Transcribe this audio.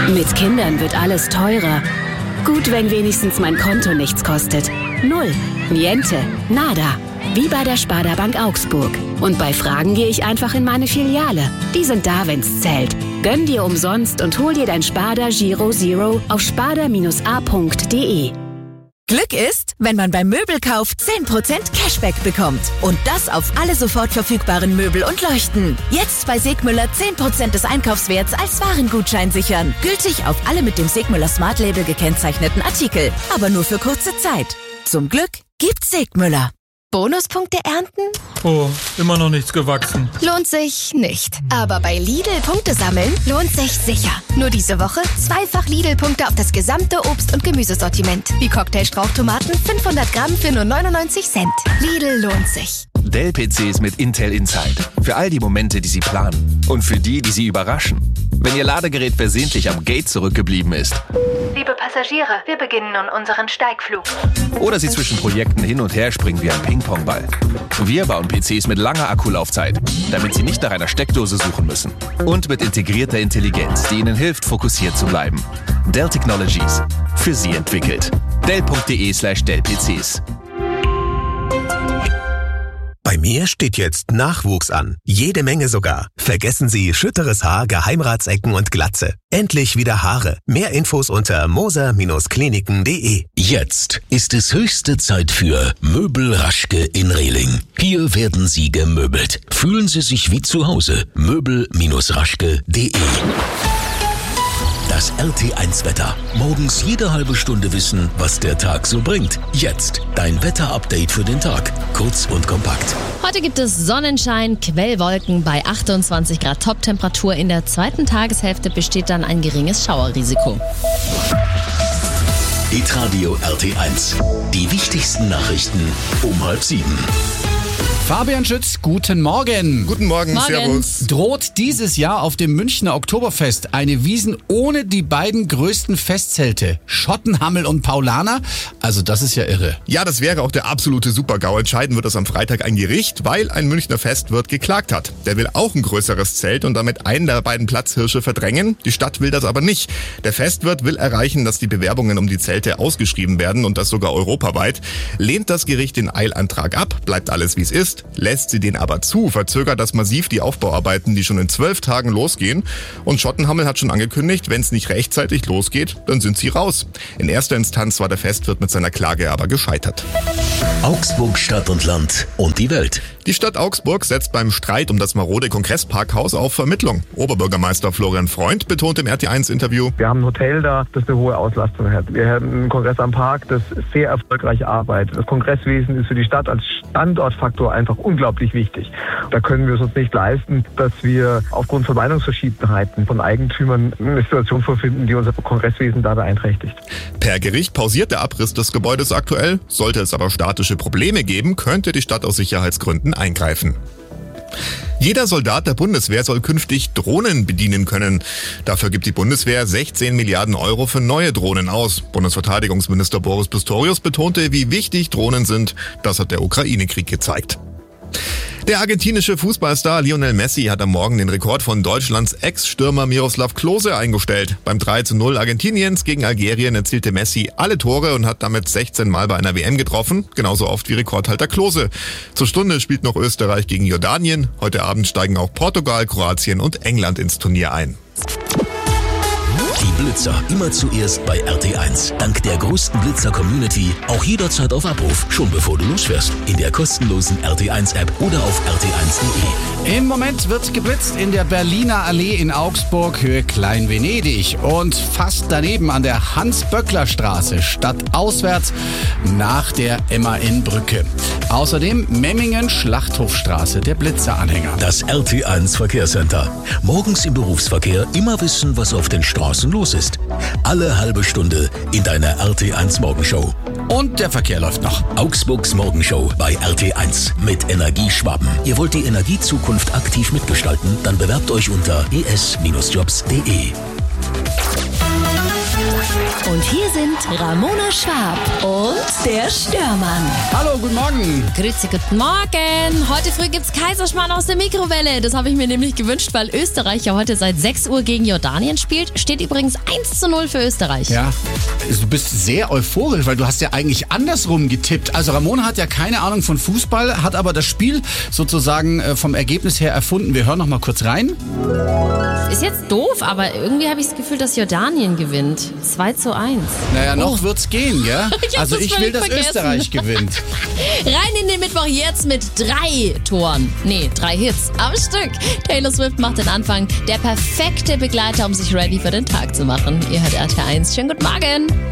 Mit Kindern wird alles teurer. Gut, wenn wenigstens mein Konto nichts kostet. Null. Niente. Nada. Wie bei der Sparda Bank Augsburg. Und bei Fragen gehe ich einfach in meine Filiale. Die sind da, wenn's zählt. Gönn dir umsonst und hol dir dein Sparda Giro Zero auf sparda-a.de. Glück ist, wenn man beim Möbelkauf 10% Cashback bekommt. Und das auf alle sofort verfügbaren Möbel und Leuchten. Jetzt bei Segmüller 10% des Einkaufswerts als Warengutschein sichern. Gültig auf alle mit dem Segmüller Smart Label gekennzeichneten Artikel. Aber nur für kurze Zeit. Zum Glück gibt's Segmüller. Bonuspunkte ernten? Oh, immer noch nichts gewachsen. Lohnt sich nicht. Aber bei Lidl Punkte sammeln lohnt sich sicher. Nur diese Woche zweifach Lidl-Punkte auf das gesamte Obst- und Gemüsesortiment. Wie Cocktailstrauchtomaten 500 Gramm für nur 99 Cent. Lidl lohnt sich. Dell-PCs mit Intel Inside. Für all die Momente, die Sie planen. Und für die Sie überraschen. Wenn Ihr Ladegerät versehentlich am Gate zurückgeblieben ist. Liebe Passagiere, wir beginnen nun unseren Steigflug. Oder Sie zwischen Projekten hin und her springen wie ein Ping-Pong-Ball. Wir bauen PCs mit langer Akkulaufzeit, damit Sie nicht nach einer Steckdose suchen müssen. Und mit integrierter Intelligenz, die Ihnen hilft, fokussiert zu bleiben. Dell Technologies. Für Sie entwickelt. Dell.de/Dell-PCs. Bei mir steht jetzt Nachwuchs an. Jede Menge sogar. Vergessen Sie schütteres Haar, Geheimratsecken und Glatze. Endlich wieder Haare. Mehr Infos unter moser-kliniken.de. Jetzt ist es höchste Zeit für Möbel Raschke in Rehling. Hier werden Sie gemöbelt. Fühlen Sie sich wie zu Hause. Möbel-raschke.de. Das RT1-Wetter. Morgens jede halbe Stunde wissen, was der Tag so bringt. Jetzt dein Wetter-Update für den Tag. Kurz und kompakt. Heute gibt es Sonnenschein, Quellwolken bei 28 Grad Toptemperatur. In der zweiten Tageshälfte besteht dann ein geringes Schauerrisiko. Hitradio RT1. Die wichtigsten Nachrichten um 6:30. Fabian Schütz, guten Morgen. Guten Morgen, Servus. Droht dieses Jahr auf dem Münchner Oktoberfest eine Wiesn ohne die beiden größten Festzelte, Schottenhammel und Paulaner? Also das ist ja irre. Ja, das wäre auch der absolute Super-GAU. Entscheiden wird das am Freitag ein Gericht, weil ein Münchner Festwirt geklagt hat. Der will auch ein größeres Zelt und damit einen der beiden Platzhirsche verdrängen. Die Stadt will das aber nicht. Der Festwirt will erreichen, dass die Bewerbungen um die Zelte ausgeschrieben werden und das sogar europaweit. Lehnt das Gericht den Eilantrag ab, bleibt alles wie es ist. Lässt sie den aber zu, verzögert das massiv die Aufbauarbeiten, die schon in 12 Tagen losgehen. Und Schottenhammel hat schon angekündigt, wenn es nicht rechtzeitig losgeht, dann sind sie raus. In erster Instanz war der Festwirt mit seiner Klage aber gescheitert. Augsburg, Stadt und Land und die Welt. Die Stadt Augsburg setzt beim Streit um das marode Kongressparkhaus auf Vermittlung. Oberbürgermeister Florian Freund betont im RT1-Interview: Wir haben ein Hotel da, das eine hohe Auslastung hat. Wir haben einen Kongress am Park, das sehr erfolgreich arbeitet. Das Kongresswesen ist für die Stadt als Standortfaktor einfach unglaublich wichtig. Da können wir es uns nicht leisten, dass wir aufgrund von Meinungsverschiedenheiten von Eigentümern eine Situation vorfinden, die unser Kongresswesen da beeinträchtigt. Per Gericht pausiert der Abriss des Gebäudes aktuell. Sollte es aber statische Probleme geben, könnte die Stadt aus Sicherheitsgründen eingreifen. Jeder Soldat der Bundeswehr soll künftig Drohnen bedienen können. Dafür gibt die Bundeswehr 16 Milliarden Euro für neue Drohnen aus. Bundesverteidigungsminister Boris Pistorius betonte, wie wichtig Drohnen sind. Das hat der Ukraine-Krieg gezeigt. Der argentinische Fußballstar Lionel Messi hat am Morgen den Rekord von Deutschlands Ex-Stürmer Miroslav Klose eingestellt. Beim 3:0 Argentiniens gegen Algerien erzielte Messi alle Tore und hat damit 16 Mal bei einer WM getroffen, genauso oft wie Rekordhalter Klose. Zur Stunde spielt noch Österreich gegen Jordanien. Heute Abend steigen auch Portugal, Kroatien und England ins Turnier ein. Die Blitzer immer zuerst bei RT1. Dank der größten Blitzer-Community auch jederzeit auf Abruf, schon bevor du losfährst. In der kostenlosen RT1-App oder auf rt1.de. Im Moment wird geblitzt in der Berliner Allee in Augsburg, Höhe Klein-Venedig. Und fast daneben an der Hans-Böckler-Straße, stadtauswärts nach der MAN-Brücke. Außerdem Memmingen-Schlachthofstraße, der Blitzeranhänger. Das RT1 Verkehrscenter. Morgens im Berufsverkehr immer wissen, was auf den Straßen los ist. Alle halbe Stunde in deiner RT1 Morgenshow. Und der Verkehr läuft noch. Augsburgs Morgenshow bei RT1 mit Energieschwaben. Ihr wollt die Energiezukunft aktiv mitgestalten? Dann bewerbt euch unter es-jobs.de. Und hier sind Ramona Schwab und der Störmann. Hallo, guten Morgen. Grüezi, guten Morgen. Heute früh gibt's Kaiserschmarrn aus der Mikrowelle. Das habe ich mir nämlich gewünscht, weil Österreich ja heute seit 6 Uhr gegen Jordanien spielt. Steht übrigens 1:0 für Österreich. Ja, du bist sehr euphorisch, weil du hast ja eigentlich andersrum getippt. Also Ramona hat ja keine Ahnung von Fußball, hat aber das Spiel sozusagen vom Ergebnis her erfunden. Wir hören noch mal kurz rein. Ist jetzt doof, aber irgendwie habe ich das Gefühl, dass Jordanien gewinnt. 2:1. Naja, noch wird's gehen, gell? Also ich will, dass Österreich gewinnt. Rein in den Mittwoch jetzt mit 3 Toren. Nee, 3 Hits am Stück. Taylor Swift macht den Anfang. Der perfekte Begleiter, um sich ready für den Tag zu machen. Ihr hört RT1. Schönen guten Morgen.